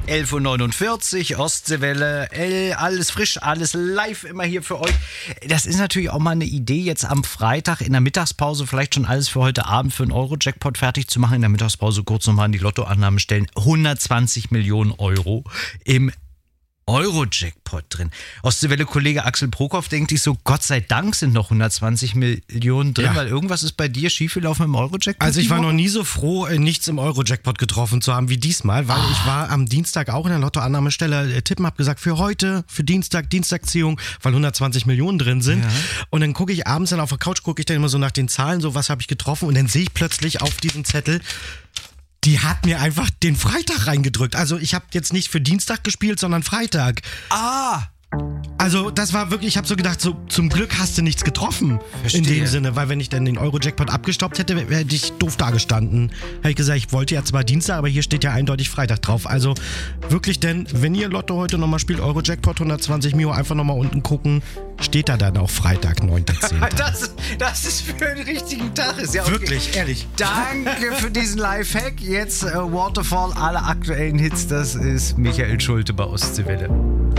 11.49 Uhr, Ostseewelle, alles frisch, alles live immer hier für euch. Das ist natürlich auch mal eine Idee, jetzt am Freitag in der Mittagspause vielleicht schon alles für heute Abend für einen Euro-Jackpot fertig zu machen. In der Mittagspause kurz nochmal an die Lottoannahmen stellen. 120 Millionen Euro im Euro-Jackpot drin. Ostseewelle-Kollege Axel Prokop denkt sich so, Gott sei Dank sind noch 120 Millionen drin, weil irgendwas ist bei dir schiefgelaufen im Euro-Jackpot. Also ich war noch nie so froh, nichts im Euro-Jackpot getroffen zu haben wie diesmal, weil ich war am Dienstag auch in der Lottoannahmestelle tippen, hab gesagt, für heute, für Dienstagziehung, weil 120 Millionen drin sind. Ja. Und dann gucke ich abends dann auf der Couch, gucke ich dann immer so nach den Zahlen, so was habe ich getroffen und dann sehe ich plötzlich auf diesem Zettel, die hat mir einfach den Freitag reingedrückt. Also ich habe jetzt nicht für Dienstag gespielt, sondern Freitag. Also das war wirklich, ich habe so gedacht, so zum Glück hast du nichts getroffen. Verstehe. In dem Sinne, weil wenn ich dann den Euro-Jackpot abgestoppt hätte, hätte ich doof dagestanden. Hätte ich gesagt, ich wollte ja zwar Dienstag, aber hier steht ja eindeutig Freitag drauf. Also wirklich denn, wenn ihr Lotto heute nochmal spielt, Euro-Jackpot 120 Mio, einfach nochmal unten gucken, steht da dann auch Freitag, 9.10. das ist für einen richtigen Tag. Ist ja okay. Wirklich, ehrlich. Danke für diesen Lifehack. Jetzt Waterfall, alle aktuellen Hits, das ist Michael Schulte bei Ostseewelle.